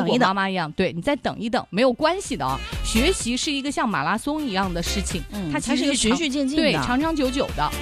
果妈妈一样，对，你再等一等，没有关系的啊。学习是一个像马拉松一样的事情，它其实是一个循序渐进的， 对，长长久久的。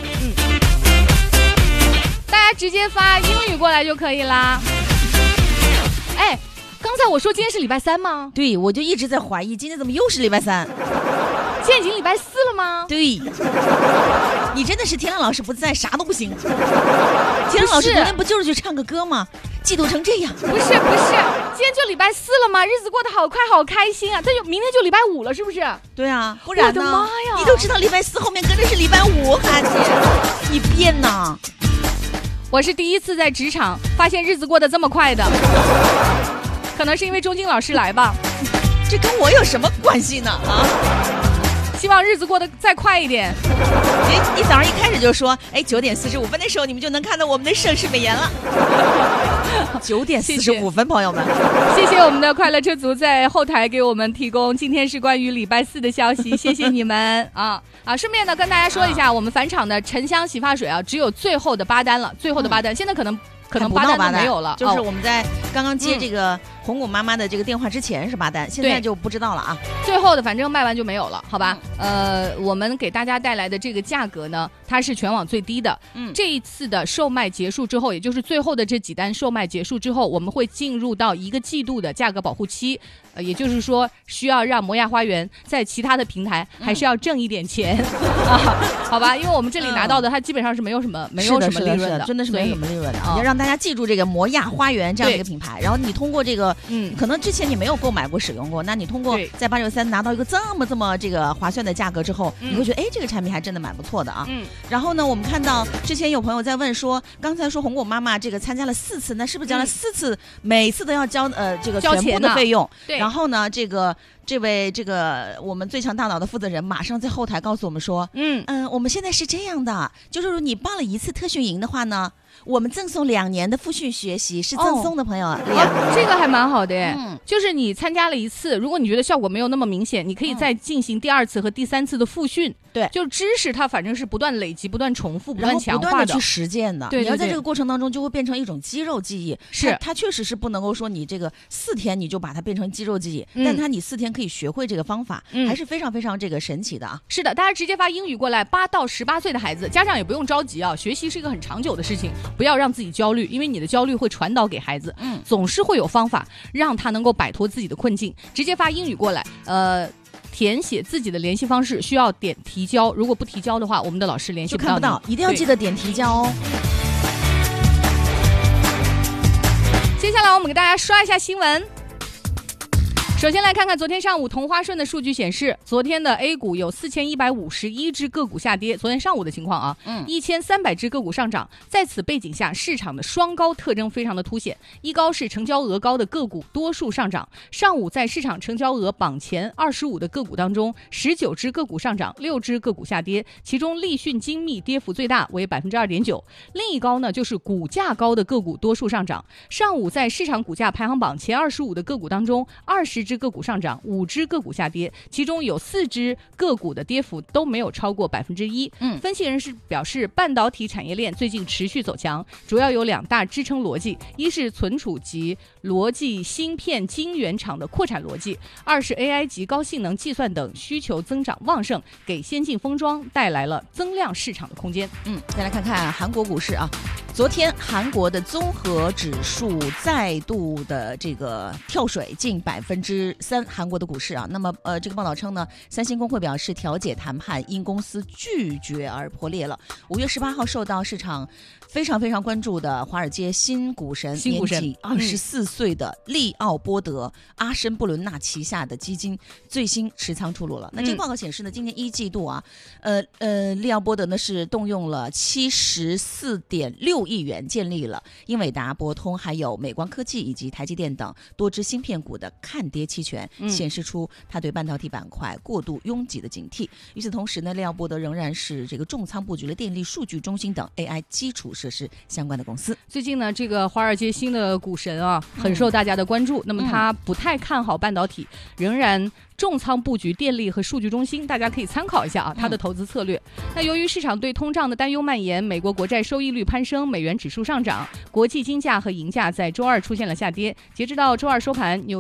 大家直接发英语过来就可以啦。哎，刚才我说今天是礼拜三吗？ 对，我就一直在怀疑今天怎么又是礼拜三。 今天已经礼拜4了吗？ 对，你真的是田亮老师不在啥都不行。田亮老师昨天不就是去唱个歌吗？嫉妒成这样。 不是，今天就礼拜4了吗？日子过得好快好开心啊！这就明天就礼拜5了，是不是？ 对啊，不然呢？ 我的妈呀！ 你都知道礼拜4后面跟着是礼拜5，韩姐，你变呐！ 我是第一次在职场发现日子过得这么快的，可能是因为钟晶老师来吧。 这跟我有什么关系呢？啊！ 希望日子过得再快一点。 你早上一开始就说，9点45分的时候你们就能看到我们的盛世美颜了。9点45分，朋友们， 谢谢我们的快乐车族在后台给我们提供今天是关于礼拜4的消息，谢谢你们啊！顺便呢跟大家说一下，我们返场的沉香洗发水啊，只有最后的8单了，最后的8单，现在可能8单都没有了， 就是我们在刚刚接这个红果妈妈的这个电话之前是8单，现在就不知道了啊。 最后的反正卖完就没有了，好吧？我们给大家带来的这个价格呢，它是全网最低的。这一次的售卖结束之后，也就是最后的这几单售卖结束之后，我们会进入到1个季度的价格保护期。也就是说，需要让摩亚花园在其他的平台还是要挣一点钱好吧？因为我们这里拿到的，它基本上是没有什么利润的， 真的是没什么利润的啊！要让大家记住这个摩亚花园这样的一个品牌，然后你通过这个，可能之前你没有购买过、使用过，那你通过在863拿到一个这么这个划算的价格之后，你会觉得这个产品还真的蛮不错的啊。然后呢，我们看到之前有朋友在问说，刚才说红果妈妈这个参加了4次，那是不是交了4次，每次都要交这个全部的费用？ 对。 然后呢，这位我们最强大脑的负责人马上在后台告诉我们说，我们现在是这样的，就是你报了1次特训营的话呢，我们赠送2年的复训学习，是赠送的朋友2年。 这个还蛮好的耶。就是你参加了1次，如果你觉得效果没有那么明显，你可以再进行第2次和第3次的复训。 对， 就知识它反正是不断累积、不断重复、不断强化的， 不断的去实践的。 对， 你要在这个过程当中就会变成一种肌肉记忆。 是， 它确实是不能够说你这个4天你就把它变成肌肉记忆，但你4天可以学会这个方法，还是非常非常这个神奇的啊。 是的，大家直接发英语过来，8到18岁的孩子，家长也不用着急啊。学习是一个很长久的事情，不要让自己焦虑，因为你的焦虑会传导给孩子。总是会有方法让他能够摆脱自己的困境。直接发英语过来，填写自己的联系方式，需要点提交。如果不提交的话，我们的老师联系不到你， 就看不到，一定要记得点提交哦。 接下来我们给大家刷一下新闻。首先来看看昨天上午同花顺的数据显示，昨天的 A 股有4151只个股下跌，昨天上午的情况啊，1300只个股上涨。在此背景下，市场的双高特征非常的凸显。一高是成交额高的个股多数上涨，上午在市场成交额榜前25的个股当中，19只个股上涨，6只个股下跌，其中立讯精密跌幅最大，为2.9%。另一高呢，就是股价高的个股多数上涨，上午在市场股价排行榜前25的个股当中，20只个股上涨，5只个股下跌，其中有4只个股的跌幅都没有超过1%。分析人士表示，半导体产业链最近持续走强，主要有2大支撑逻辑：一是存储及逻辑芯片晶圆厂的扩产逻辑；二是 AI 及高性能计算等需求增长旺盛，给先进封装带来了增量市场的空间。 再来看看韩国股市啊，昨天韩国的综合指数再度的这个跳水近3%，韩国的股市啊。那么这个报道称呢，三星工会表示调解谈判因公司拒绝而破裂了。5月18号受到市场非常非常关注的华尔街新股神，年仅24岁的利奥波德阿申布伦纳旗下的基金最新持仓出炉了。那这个报告显示呢，今年1季度啊，利奥波德呢是动用了74.6亿元建立了英伟达、博通还有美光科技以及台积电等多只芯片股的看跌期权，显示出他对半导体板块过度拥挤的警惕。与此同时呢，利奥波德仍然是这个重仓布局了电力数据中心等 AI 基础设施相关的公司。 最近呢，这个华尔街新的股神啊，很受大家的关注。那么他不太看好半导体，仍然重仓布局电力和数据中心，大家可以参考一下啊，他的投资策略。那由于市场对通胀的担忧蔓延，美国国债收益率攀升，美元指数上涨，国际金价和银价在周二出现了下跌。截止到周二收盘，